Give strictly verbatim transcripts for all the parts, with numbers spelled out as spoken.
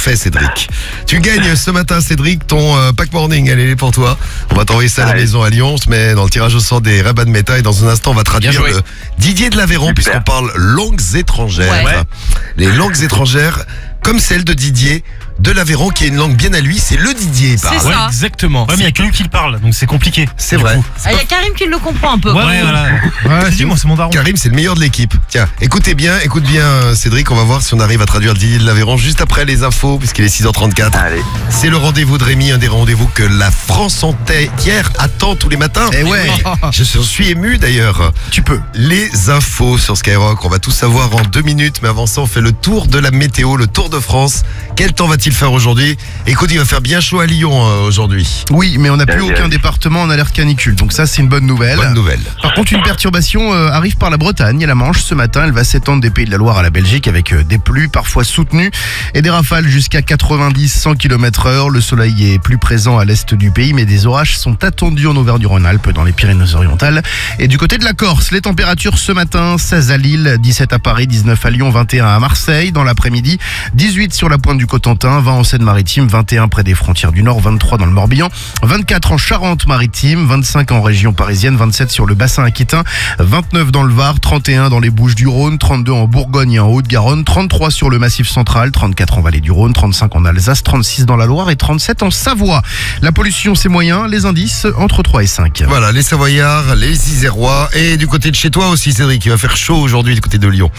Parfait, Cédric. Tu gagnes ce matin, Cédric, ton euh, pack morning. Allez, il est pour toi. On va t'envoyer ça à la Allez. maison à Lyon. On se met dans le tirage au sort des Ray-Ban Meta. Et dans un instant, on va traduire joué. le Didier de l'Aveyron, Super. puisqu'on parle langues étrangères. Ouais. Les langues étrangères, comme celle de Didier de l'Aveyron, qui est une langue bien à lui. C'est le Didier, C'est par ça. Ouais, exactement. Ouais, mais il n'y a que lui qui le parle, donc c'est compliqué. C'est du vrai. coup. Il y a Karim qui le comprend un peu. Ouais, voilà. Ouais, Dis moi, c'est mon daron. Karim, c'est le meilleur de l'équipe. Tiens, écoutez bien, écoute bien, Cédric. On va voir si on arrive à traduire le Didier de l'Aveyron juste après les infos, puisqu'il est six heures trente-quatre. Allez. C'est le rendez-vous de Rémi, un des rendez-vous que la France entière attend tous les matins. Eh ouais. Je suis ému d'ailleurs. Tu peux. Les infos sur Skyrock, on va tout savoir en deux minutes, mais avant ça, on fait le tour de la météo, le Tour de France. Quel temps va-t-il faire aujourd'hui? Écoute, il va faire bien chaud à Lyon euh, aujourd'hui. Oui, mais on n'a plus Aïe, aucun aïe. département en alerte canicule, donc ça c'est une bonne nouvelle. Bonne nouvelle. Par contre, une perturbation euh, arrive par la Bretagne et la Manche ce matin. Elle va s'étendre des Pays de la Loire à la Belgique avec euh, des pluies parfois soutenues et des rafales jusqu'à quatre-vingt-dix à cent kilomètres heure. Le soleil est plus présent à l'est du pays, mais des orages sont attendus en Auvergne-Rhône-Alpes, dans les Pyrénées-Orientales. Et du côté de la Corse, les températures ce matin, seize à Lille, dix-sept à Paris, dix-neuf à Lyon, vingt et un à Marseille. Dans l'après-midi, dix-huit sur la pointe du Cotentin, vingt en Seine-Maritime, vingt et un près des frontières du Nord, vingt-trois dans le Morbihan, vingt-quatre en Charente-Maritime, vingt-cinq en région parisienne, vingt-sept sur le bassin aquitain, vingt-neuf dans le Var, trente et un dans les Bouches-du-Rhône, trente-deux en Bourgogne et en Haute-Garonne, trente-trois sur le Massif central, trente-quatre en Vallée du Rhône, trente-cinq en Alsace, trente-six dans la Loire et trente-sept en Savoie. La pollution c'est moyen, les indices entre trois et cinq. Voilà, les Savoyards, les Isérois et du côté de chez toi aussi, Cédric, il va faire chaud aujourd'hui du côté de Lyon.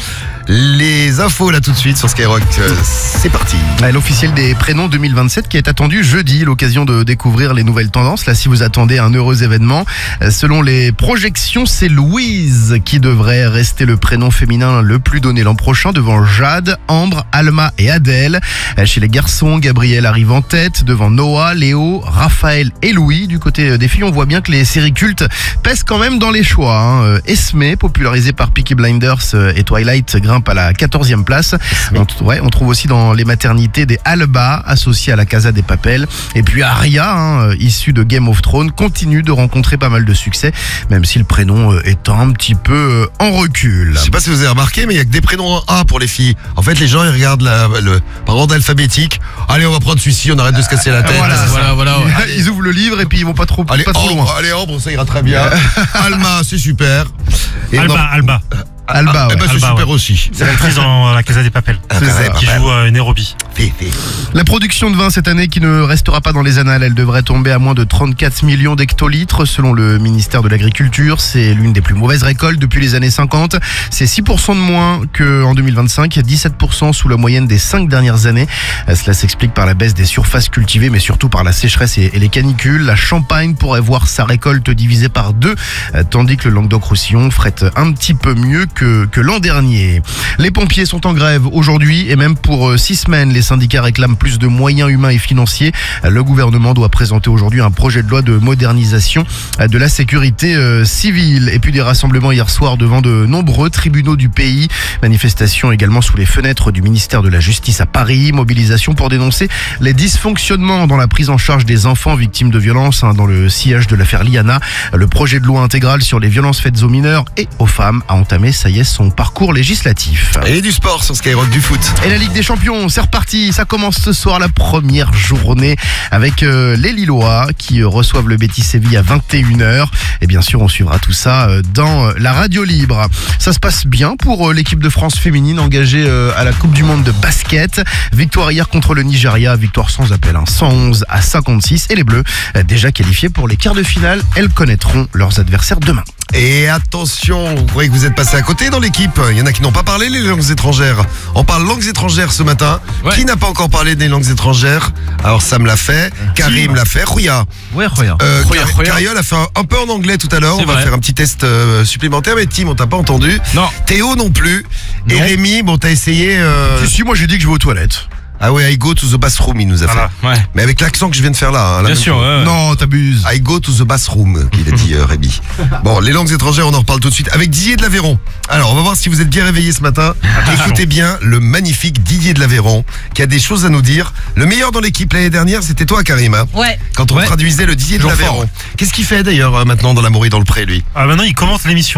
Les infos là tout de suite sur Skyrock, euh, c'est parti. Ouais, l'officiel des prénoms deux mille vingt-sept qui est attendu jeudi, l'occasion de découvrir les nouvelles tendances. Là, si vous attendez un heureux événement, euh, selon les projections, c'est Louise qui devrait rester le prénom féminin le plus donné l'an prochain, devant Jade, Ambre, Alma et Adèle. Euh, Chez les garçons, Gabriel arrive en tête, devant Noah, Léo, Raphaël et Louis. Du côté des filles, on voit bien que les séries cultes pèsent quand même dans les choix. Hein. Euh, Esme, popularisé par Peaky Blinders euh, et Twilight, grimpe à la quatorzième place. On, t- ouais, on trouve aussi dans les maternités des Alba, associés à la Casa des Papel. Et puis Arya, hein, euh, issue de Game of Thrones, continue de rencontrer pas mal de succès, même si le prénom euh, est un petit peu euh, en recul. Je sais pas si vous avez remarqué, mais il y a que des prénoms en A pour les filles. En fait, les gens ils regardent la, le par ordre alphabétique. Allez, on va prendre celui-ci, on arrête de se casser la tête. voilà, C'est ça. Voilà, voilà. ouais. Ils ouvrent le livre et puis ils vont pas trop, Allez, pas trop Ambre, loin. allez, Ambre, ça ira très bien. Alma, c'est super. Et Alba, non- Alba. Alba, eh ouais. ben, c'est Alba, super ouais. aussi. C'est l'actrice dans la Casa des Papel. Ah, Casa des Qui Papel. joue euh, Nairobi. Fais, fais. La production de vin cette année qui ne restera pas dans les annales, elle devrait tomber à moins de trente-quatre millions d'hectolitres selon le ministère de l'Agriculture. C'est l'une des plus mauvaises récoltes depuis les années cinquante. C'est six pour cent de moins qu'en deux mille vingt-cinq, dix-sept pour cent sous la moyenne des cinq dernières années. Cela s'explique par la baisse des surfaces cultivées, mais surtout par la sécheresse et les canicules. La Champagne pourrait voir sa récolte divisée par deux, tandis que le Languedoc-Roussillon ferait un petit peu mieux que, que l'an dernier. Les pompiers sont en grève aujourd'hui et même pour six semaines. Les syndicats réclament plus de moyens humains et financiers. Le gouvernement doit présenter aujourd'hui un projet de loi de modernisation de la sécurité euh, civile. Et puis des rassemblements hier soir devant de nombreux tribunaux du pays. Manifestation également sous les fenêtres du ministère de la Justice à Paris. Mobilisation pour dénoncer les dysfonctionnements dans la prise en charge des enfants victimes de violences, hein, dans le sillage de l'affaire Liana. Le projet de loi intégral sur les violences faites aux mineurs et aux femmes a entamé, ça y est, son parcours législatif. Et du sport sur Skyrock, du foot. Et la Ligue des Champions, c'est reparti. Ça commence ce soir, la première journée avec euh, les Lillois qui euh, reçoivent le Betis Séville à vingt et une heures. Et bien sûr, on suivra tout ça euh, dans euh, la radio libre. Ça se passe bien pour euh, l'équipe de France féminine engagée euh, à la Coupe du Monde de basket. Victoire hier contre le Nigeria, victoire sans appel, hein, cent onze à cinquante-six. Et les Bleus, euh, déjà qualifiés pour les quarts de finale, elles connaîtront leurs adversaires demain. Et attention, vous croyez que vous êtes passé à côté dans l'équipe? Il y en a qui n'ont pas parlé les langues étrangères. On parle langues étrangères ce matin. Ouais. Qui n'a pas encore parlé des langues étrangères? Alors Sam l'a fait, Karim l'a fait, Rouya. Ouais, regarde. Euh, Rouya, Car- Rouya. Cariol a fait un, un peu en anglais tout à l'heure. C'est On va vrai. faire un petit test euh, supplémentaire. Mais Tim, on t'a pas entendu. Non. Théo non plus. Et Non. Rémi, bon, t'as essayé. euh, Si, si, moi j'ai dit que je vais aux toilettes. Ah ouais, I go to the bathroom, il nous a Voilà. fait. Ouais. Mais avec l'accent que je viens de faire là. hein, la Bien même sûr. chose. ouais, ouais. Non, t'abuses. I go to the bathroom, qu'il a dit euh, Rémi. Bon, les langues étrangères, on en reparle tout de suite avec Didier de l'Aveyron. Alors, on va voir si vous êtes bien réveillés ce matin. Écoutez bien le magnifique Didier de l'Aveyron qui a des choses à nous dire. Le meilleur dans l'équipe l'année dernière, c'était toi, Karim. hein, Ouais. quand on Ouais. traduisait le Didier de Toujours l'Aveyron. fort. Qu'est-ce qu'il fait d'ailleurs euh, maintenant dans l'amour et dans le pré, lui? Ah, maintenant, il commente l'émission.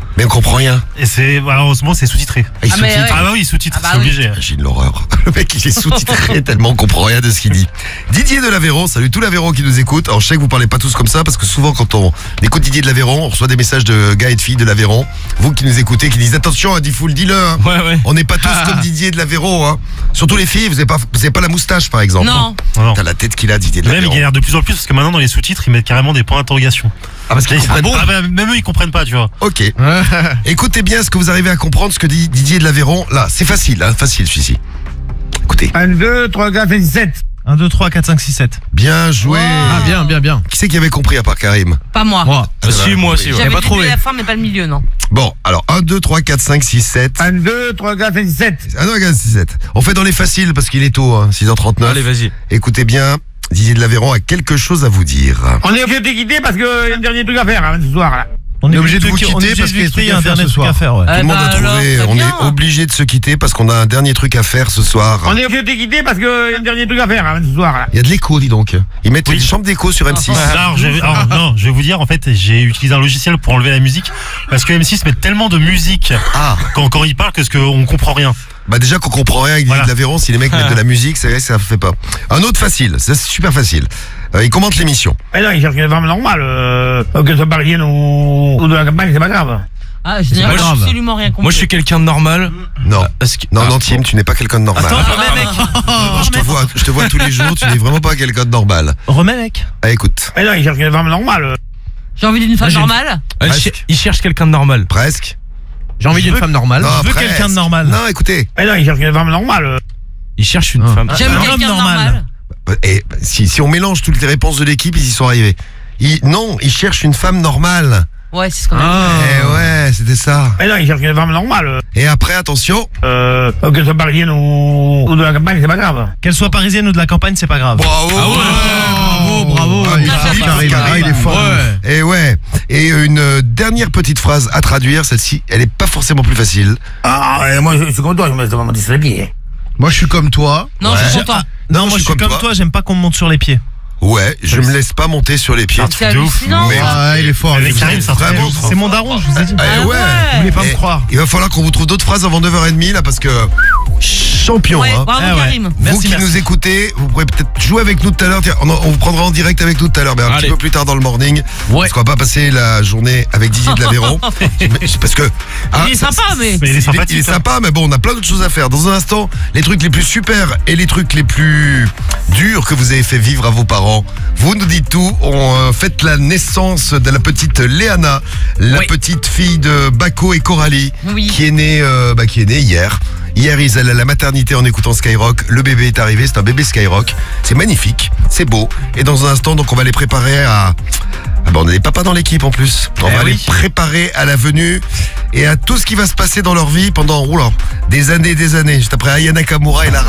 Mais on comprend rien. Et c'est, malheureusement, c'est sous-titré. Ah, il Ah, mais sous-titre. Ah bah oui, sous-titre, Ah bah c'est oui. obligé. Imagine l'horreur. Le mec, il est sous-titré tellement on comprend rien de ce qu'il dit. Didier de l'Aveyron, salut tous l'Aveyron qui nous écoutent. Alors, je sais que vous parlez pas tous comme ça parce que souvent, quand on écoute Didier de l'Aveyron, on reçoit des messages de gars et de filles de l'Aveyron. Vous qui nous écoutez, qui disent attention, hein, Diffoul, dis-le. Hein. Ouais, ouais. On n'est pas tous comme Didier de l'Aveyron. Hein. Surtout les filles, vous n'avez pas, vous avez pas la moustache, par exemple. Non. Non, non. T'as la tête qu'il a, Didier de Même, il l'Aveyron. galère de plus en plus parce que maintenant, dans les sous-titres, ils mettent carrément des points d'interrogation. Ah, parce qu'ils Ah comprennent bon, pas. ah bah, même eux, ils comprennent pas, tu vois. Ok. Écoutez bien ce que vous arrivez à comprendre, ce que dit Didier de l'Aveyron. Là, c'est facile, hein, facile celui-ci. Écoutez. un, deux, trois, quatre, cinq, six, sept. un, deux, trois, quatre, cinq, six, sept. Bien joué. Ah, bien, bien, bien. Qui c'est qui avait compris à part Karim? Pas moi. Moi. Ah, si, moi aussi, ouais. J'avais pas le début trouvé. et la fin, mais pas le milieu, non. Bon, alors un, deux, trois, quatre, cinq, six, sept. un, deux, trois, quatre, cinq, six, sept. Ah non, regarde, c'est sept. On fait dans les faciles parce qu'il est tôt, hein, six heures trente-neuf. Allez, vas-y. Écoutez bien, Didier de l'Aveyron a quelque chose à vous dire. On est obligé de te quitter parce qu'il y a un dernier truc à faire hein, ce soir. Là. On est obligé de vous on est quitter obligé parce de qu'il y a des quitter, trucs il y a à un faire dernier ce truc soir. à faire, ouais. Tout le monde a trouvé. On est obligé de se quitter parce qu'on a un dernier truc à faire ce soir. On est obligé de te quitter parce qu'il y a un dernier truc à faire hein, ce soir. Là. Il y a de l'écho, dis donc. Ils mettent Oui. des chambres d'écho sur M six. Alors, je vais, alors, non, je vais vous dire, en fait, j'ai utilisé un logiciel pour enlever la musique parce que M six met tellement de musique Ah, quand, quand il parle que ce qu'on comprend rien. bah déjà qu'on comprend rien avec Didier Voilà. de l'Aveyron, si les mecs mettent de la musique, c'est vrai, ça fait pas. Un autre facile, ça, c'est super facile. Euh, il commente l'émission. Mais non, il cherche une femme normale. Euh, que ce soit parisienne ou, ou de la campagne, c'est pas grave. Ah, je n'ai pas grave. absolument rien compris. Moi, je suis quelqu'un de normal. Non, Est-ce que- non, Ah, non, Tim, tu n'es pas quelqu'un de normal. Attends, remets, mec. je te vois, je te vois tous les jours, tu n'es vraiment pas quelqu'un de normal. Remets, mec. Ah, écoute, Mais non, il cherche une femme normale. J'ai envie d'une femme Moi, j'ai une- normale. Il Presque. cher- Il cherche quelqu'un de normal. presque. J'ai envie d'une femme normale. Non, je veux presque. quelqu'un de normal. Non, écoutez, Mais non, il cherche une femme normale. Il cherche une Ah. femme. J'aime Un homme quelqu'un de normal. euh, et, si, si on mélange toutes les réponses de l'équipe, ils y sont arrivés. Il- non, il cherche une femme normale. Ouais, c'est ce qu'on a dit. Eh ouais, c'était ça. Mais non, il cherche une femme normale. Et après, attention. Euh, que ce soit parisienne ou, ou de la campagne, c'est pas grave. Qu'elle soit parisienne ou de la campagne, c'est pas grave. Bravo. Bravo, bravo. Ah, Il Ah, est c'est Karim, Karim. ah, il est fort. Ouais. Et ouais. Et une euh, dernière petite phrase à traduire, celle-ci, elle est pas forcément plus facile. Ah, ouais, moi, je, je suis comme toi, je me laisse monter sur les pieds. Moi, je suis comme toi. Non, je suis content. Non, moi, je suis comme toi, j'aime pas qu'on me monte sur les pieds. Ouais, je me laisse pas monter sur les pieds. C'est de ouf. hallucinant. Mais- Ah, il est fort. Avec il est Karim, fort. c'est un truc de Vraiment. ouf. C'est mon daron, je vous ai dit. Eh Ah ouais. ouais. Vous voulez pas Et me croire. il va falloir qu'on vous trouve d'autres phrases avant neuf heures trente là parce que champion Ouais, hein. bravo Ah ouais. Karim. Vous Merci, qui merci. nous écoutez, vous pourrez peut-être jouer avec nous tout à l'heure. Tiens, on, en- on vous prendra en direct avec nous tout à l'heure, mais un Allez. petit peu plus tard dans le morning. Parce qu'on va pas passer la journée avec Didier de l'Aveyron. Mais c'est parce que ah, Il est ça- sympa, mais. Mais il est il est, sympathique. il est hein. sympa, mais bon, on a plein d'autres choses à faire. Dans un instant, les trucs les plus super et les trucs les plus durs que vous avez fait vivre à vos parents. Vous nous dites tout. On euh, fête la naissance de la petite Léana, la Oui. petite fille de Bako et Coralie, Oui. qui est née, euh, bah, qui est née hier. Hier, ils allaient à la maternité en écoutant Skyrock. Le bébé est arrivé, c'est un bébé Skyrock. C'est magnifique, c'est beau. Et dans un instant, donc, on va les préparer à... Ah bah, on a des papas dans l'équipe en plus. On Eh va oui. les préparer à la venue et à tout ce qui va se passer dans leur vie pendant oula, des années et des années. Juste après Aya Nakamura et la